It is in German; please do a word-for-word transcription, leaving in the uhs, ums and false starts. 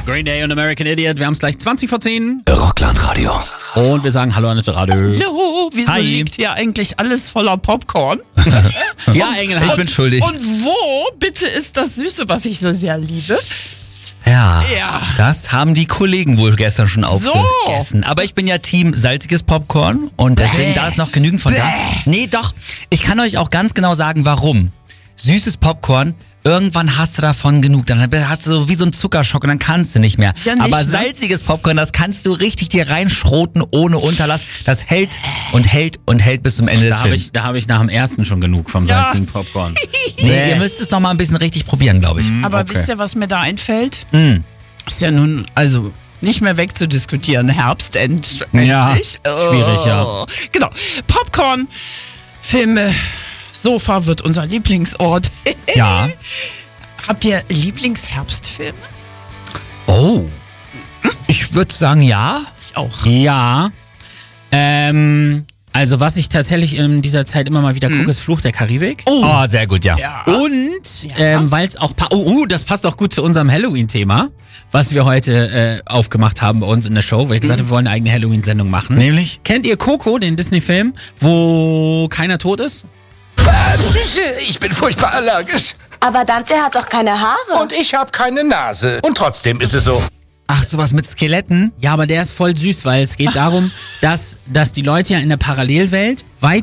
Green Day und American Idiot. Wir haben es gleich zwanzig vor zehn. Rockland-Radio. Und wir sagen Hallo an das Radio. Hallo, wieso Hi. liegt hier eigentlich alles voller Popcorn? Ja, Engel, Ich bin schuldig. Und wo bitte ist das Süße, was ich so sehr liebe? Ja, Ja. das haben die Kollegen wohl gestern schon aufgegessen. Aber ich bin ja Team salziges Popcorn und deswegen Bäh. da ist noch genügend von da. Nee, doch. Ich kann euch auch ganz genau sagen, warum. Süßes Popcorn, irgendwann hast du davon genug. Dann hast du so wie so einen Zuckerschock und dann kannst du nicht mehr. Ja, nicht, Aber ne? salziges Popcorn, das kannst du richtig dir reinschroten ohne Unterlass. Das hält und hält und hält bis zum Ende des Da habe Films. ich, da hab ich nach dem ersten schon genug vom Ja. salzigen Popcorn. Nee, ihr müsst es noch mal ein bisschen richtig probieren, glaube ich. Aber okay. wisst ihr, was mir da einfällt? Mm. Ist ja nun, also nicht mehr wegzudiskutieren. Herbst end, Ja, endlich. schwierig, ja. Genau. Popcorn, Filme, Sofa wird unser Lieblingsort. Ja. Habt ihr Lieblingsherbstfilme? Oh. Ich würde sagen, ja. Ich auch. Ja. Ähm, also was ich tatsächlich in dieser Zeit immer mal wieder gucke, ist Fluch der Karibik. Oh, sehr gut, ja. Ja. Und Ja. ähm, weil es auch... Pa- oh, uh, das passt auch gut zu unserem Halloween-Thema, was wir heute äh, aufgemacht haben bei uns in der Show, weil ich gesagt habe, wir wollen eine eigene Halloween-Sendung machen. Nämlich? Kennt ihr Coco, den Disney-Film, wo keiner tot ist? Ich bin furchtbar allergisch. Aber Dante hat doch keine Haare. Und ich habe keine Nase. Und trotzdem ist es so. Ach, sowas mit Skeletten? Ja, aber der ist voll süß, weil es geht darum, dass, dass die Leute ja in der Parallelwelt weit